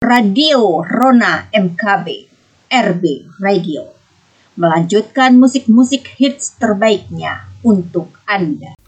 Radio Rona MKB, RB Radio, melanjutkan musik-musik hits terbaiknya untuk Anda.